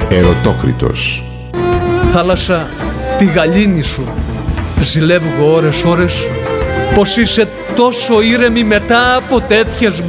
Ερωτόκριτος. Θάλασσα, τη γαλήνη σου ζηλεύω ώρες πως είσαι τόσο ήρεμη μετά από τέτοιες